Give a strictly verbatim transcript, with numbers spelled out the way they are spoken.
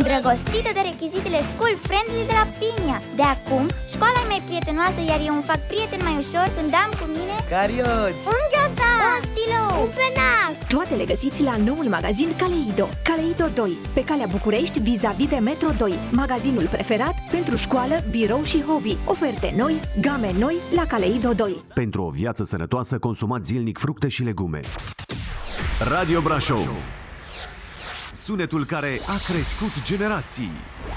îndrăgostită de rechizitele school friendly de la Pinia. De acum, școala e mai prietenoasă, iar eu îmi fac prieten mai ușor când am cu mine carioci, un ghiozdan, un stilou, un penac. Toate le găsiți la noul magazin Kaleido. Kaleido doi, pe calea București, vis-a-vis de Metro doi. Magazinul preferat pentru școală, birou și hobby. Oferte noi, game noi la Kaleido doi. Pentru o viață sănătoasă, consumați zilnic fructe și legume. Radio Brașov, sunetul care a crescut generații.